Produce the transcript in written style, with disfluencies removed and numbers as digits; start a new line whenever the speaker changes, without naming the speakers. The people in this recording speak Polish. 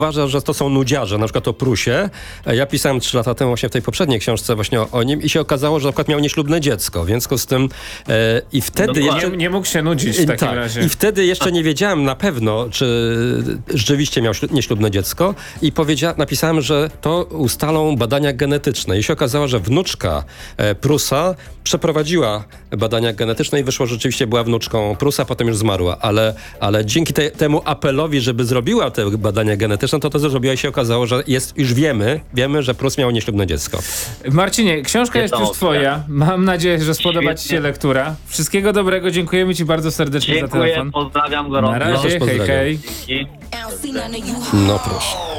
uważa, że to są nudziarze, na przykład o Prusie. Ja pisałem 3 lata temu właśnie w tej poprzedniej książce właśnie o nim i się okazało, że na przykład miał nieślubne dziecko. W związku z tym i wtedy jeszcze...
Nie mógł się nudzić w takim razie.
I wtedy jeszcze nie wiedziałem na pewno, czy rzeczywiście miał nieślubne dziecko i napisałem, że to ustalą badania genetyczne. I się okazało, że wnuczka Prusa przeprowadziła badania genetyczne i wyszło, że rzeczywiście była wnuczką Prusa, potem już zmarła. Ale dzięki temu apelowi, żeby zrobiła te badania genetyczne, to zrobiła i się okazało, że już wiemy, że Prus miał nieślubne dziecko.
Marcinie, książka jest już twoja. Mam nadzieję, że spodoba ci się lektura. Wszystkiego dobrego, dziękujemy ci bardzo serdecznie za telefon.
Pozdrawiam gorąco.
Na razie, hej, hej.
No proszę.